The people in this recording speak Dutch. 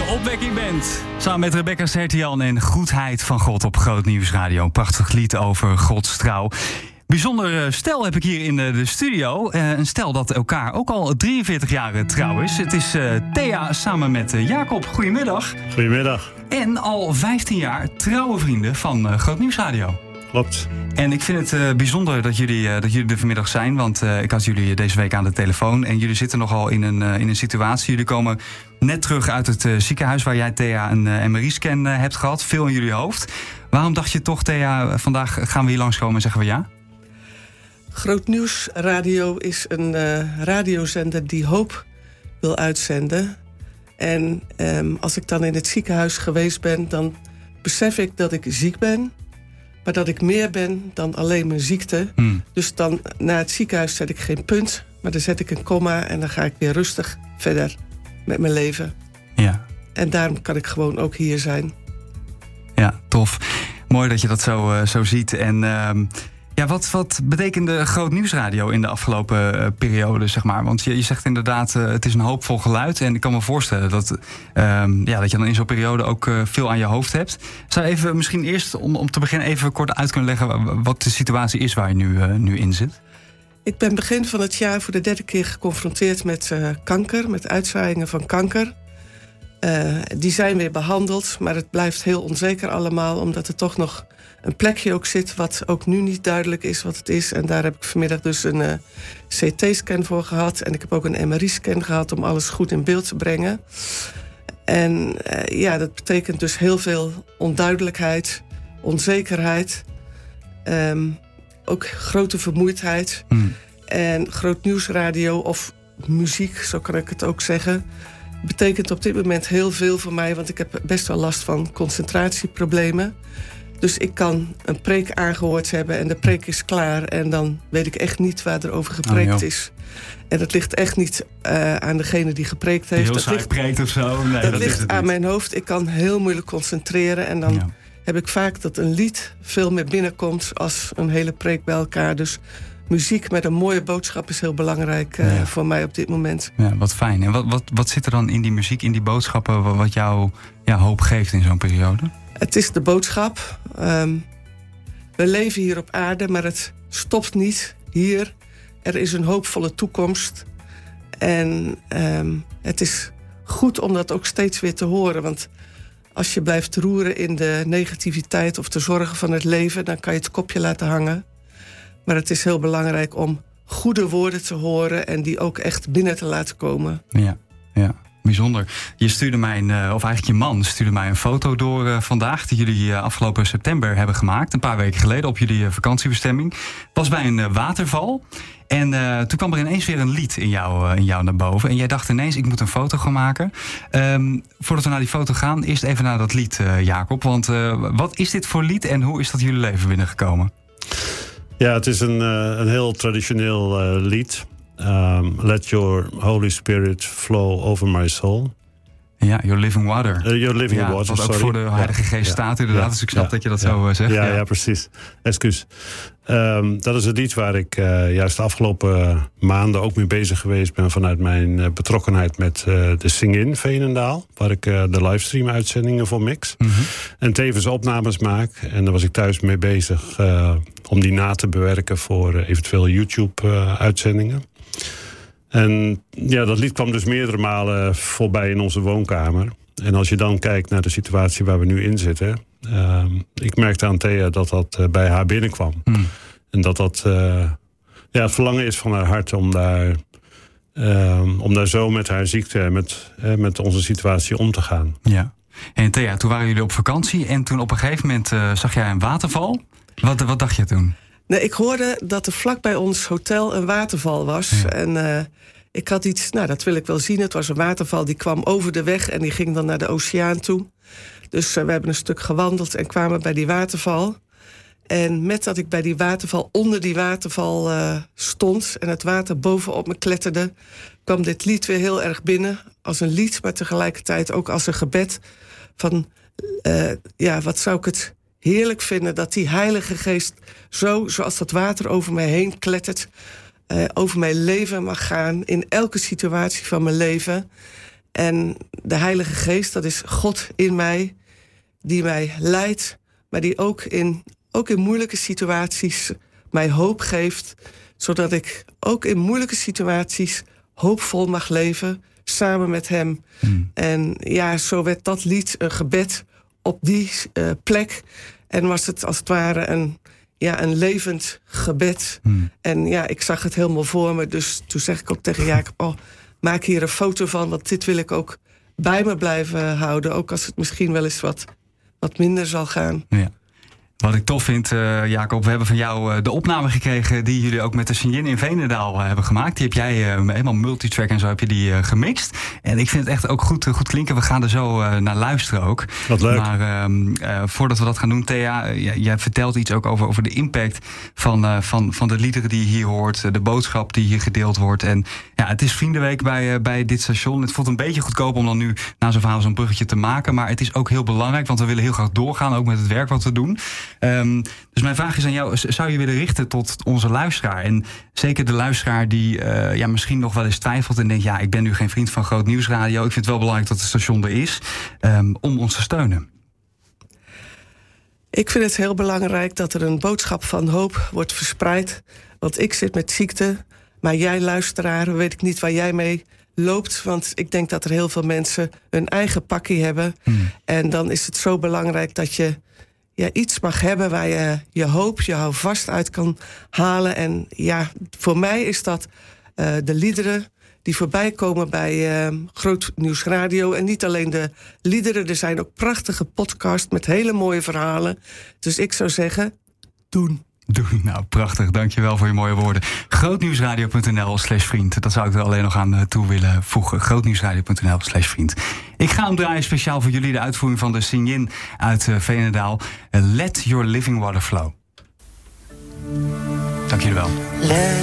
Opwekking Band. Samen met Rebecca Sertian en Goedheid van God op Groot Nieuws Radio. Een prachtig lied over Gods trouw. Bijzonder stel heb ik hier in de studio. Een stel dat elkaar ook al 43 jaar trouw is. Het is Thea samen met Jacob. Goedemiddag. Goedemiddag. En al 15 jaar trouwe vrienden van Groot Nieuws Radio. Klopt. En ik vind het bijzonder dat jullie er vanmiddag zijn. Want ik had jullie deze week aan de telefoon. En jullie zitten nogal in een situatie. Jullie komen net terug uit het ziekenhuis waar jij, Thea, een MRI-scan hebt gehad. Veel in jullie hoofd. Waarom dacht je toch, Thea, vandaag gaan we hier langskomen en zeggen we ja? Groot Nieuws Radio is een radiozender die hoop wil uitzenden. En als ik dan in het ziekenhuis geweest ben, dan besef ik dat ik ziek ben. Maar dat ik meer ben dan alleen mijn ziekte. Dus dan na het ziekenhuis zet ik geen punt, maar dan zet ik een komma en dan ga ik weer rustig verder met mijn leven. Ja. En daarom kan ik gewoon ook hier zijn. Ja, tof. Mooi dat je dat zo ziet. En ja, wat betekende Groot Nieuwsradio in de afgelopen periode, zeg maar? Want je zegt inderdaad, het is een hoopvol geluid. En ik kan me voorstellen dat je dan in zo'n periode ook veel aan je hoofd hebt. Zou je even misschien eerst, om te beginnen, even kort uit kunnen leggen wat de situatie is waar je nu in zit? Ik ben begin van het jaar voor de 3e keer geconfronteerd met kanker, met uitzaaiingen van kanker. Die zijn weer behandeld, maar het blijft heel onzeker allemaal, omdat er toch nog een plekje ook zit wat ook nu niet duidelijk is wat het is. En daar heb ik vanmiddag dus een CT-scan voor gehad. En ik heb ook een MRI-scan gehad om alles goed in beeld te brengen. En dat betekent dus heel veel onduidelijkheid, onzekerheid. Ook grote vermoeidheid. En Groot Nieuwsradio of muziek, zo kan ik het ook zeggen, betekent op dit moment heel veel voor mij, want ik heb best wel last van concentratieproblemen. Dus ik kan een preek aangehoord hebben en de preek is klaar en dan weet ik echt niet waar er over gepreekt is. En dat ligt echt niet aan degene die gepreekt heeft. Heel saai preekt of zo? Nee, dat ligt aan mijn hoofd. Ik kan heel moeilijk concentreren en dan heb ik vaak dat een lied veel meer binnenkomt als een hele preek bij elkaar. Dus muziek met een mooie boodschap is heel belangrijk voor mij op dit moment. Ja, wat fijn. En wat zit er dan in die muziek, in die boodschappen, wat jou hoop geeft in zo'n periode? Het is de boodschap. We leven hier op aarde, maar het stopt niet hier. Er is een hoopvolle toekomst. En het is goed om dat ook steeds weer te horen. Want als je blijft roeren in de negativiteit of de zorgen van het leven, dan kan je het kopje laten hangen. Maar het is heel belangrijk om goede woorden te horen en die ook echt binnen te laten komen. Ja. Bijzonder. Je stuurde mij, of eigenlijk je man stuurde mij een foto door vandaag, die jullie afgelopen september hebben gemaakt. Een paar weken geleden op jullie vakantiebestemming. Het was bij een waterval. En toen kwam er ineens weer een lied in jou naar boven. En jij dacht ineens, ik moet een foto gaan maken. Voordat we naar die foto gaan, eerst even naar dat lied, Jacob. Want wat is dit voor lied en hoe is dat jullie leven binnengekomen? Ja, het is een heel traditioneel lied. Let your Holy Spirit flow over my soul. Ja, Your Living Water. Your Living Water, wat ook sorry. voor de Heilige Geest staat inderdaad. Dus ik snap dat je dat zo zegt. Ja, precies. Excuus. Dat is het lied waar ik juist de afgelopen maanden ook mee bezig geweest ben vanuit mijn betrokkenheid met de Sing-In Veenendaal, waar ik de livestream uitzendingen voor mix. En tevens opnames maak. En daar was ik thuis mee bezig om die na te bewerken voor eventueel YouTube uitzendingen. En ja, dat lied kwam dus meerdere malen voorbij in onze woonkamer. En als je dan kijkt naar de situatie waar we nu in zitten, ik merkte aan Thea dat bij haar binnenkwam. En dat het verlangen is van haar hart om daar zo met haar ziekte en met onze situatie om te gaan. Ja. En Thea, toen waren jullie op vakantie en toen op een gegeven moment zag jij een waterval. Wat dacht je toen? Nee, ik hoorde dat er vlak bij ons hotel een waterval was. Ja. En ik had iets, dat wil ik wel zien. Het was een waterval die kwam over de weg en die ging dan naar de oceaan toe. Dus we hebben een stuk gewandeld en kwamen bij die waterval. En met dat ik bij die waterval, onder die waterval stond en het water bovenop me kletterde, kwam dit lied weer heel erg binnen. Als een lied, maar tegelijkertijd ook als een gebed. Van, wat zou ik het heerlijk vinden dat die Heilige Geest zo, zoals dat water over mij heen klettert, over mijn leven mag gaan in elke situatie van mijn leven. En de Heilige Geest, dat is God in mij, die mij leidt, maar die ook in moeilijke situaties mij hoop geeft, zodat ik ook in moeilijke situaties hoopvol mag leven, samen met hem. En ja, zo werd dat lied een gebed op die plek. En was het als het ware een levend gebed. En ja, ik zag het helemaal voor me. Dus toen zeg ik ook tegen Jacob, maak hier een foto van, want dit wil ik ook bij me blijven houden. Ook als het misschien wel eens wat minder zal gaan. Ja. Wat ik tof vind, Jacob, we hebben van jou de opname gekregen die jullie ook met de Singin in Veenendaal hebben gemaakt. Die heb jij helemaal multitrack en zo heb je die gemixt. En ik vind het echt ook goed klinken. We gaan er zo naar luisteren ook. Wat leuk. Maar voordat we dat gaan doen, Thea, jij vertelt iets ook over de impact van de liederen die je hier hoort. De boodschap die hier gedeeld wordt. En ja, het is Vriendenweek bij dit station. Het voelt een beetje goedkoop om dan nu na zo'n verhaal zo'n bruggetje te maken. Maar het is ook heel belangrijk, want we willen heel graag doorgaan, ook met het werk wat we doen. Dus mijn vraag is aan jou, zou je willen richten tot onze luisteraar? En zeker de luisteraar die misschien nog wel eens twijfelt en denkt, ik ben nu geen vriend van Groot Nieuwsradio. Ik vind het wel belangrijk dat het station er is, om ons te steunen. Ik vind het heel belangrijk dat er een boodschap van hoop wordt verspreid. Want ik zit met ziekte, maar jij luisteraar, weet ik niet waar jij mee loopt. Want ik denk dat er heel veel mensen hun eigen pakkie hebben. En dan is het zo belangrijk dat je iets mag hebben waar je je hoop, je houvast uit kan halen. En ja, voor mij is dat de liederen die voorbij komen bij Groot Nieuwsradio. En niet alleen de liederen, er zijn ook prachtige podcasts met hele mooie verhalen. Dus ik zou zeggen, doen. Nou, prachtig. Dankjewel voor je mooie woorden. Grootnieuwsradio.nl/vriend. Dat zou ik er alleen nog aan toe willen voegen. Grootnieuwsradio.nl/vriend. Ik ga hem draaien speciaal voor jullie de uitvoering van de Singin uit Veenendaal. Let Your Living Water Flow. Dank jullie wel.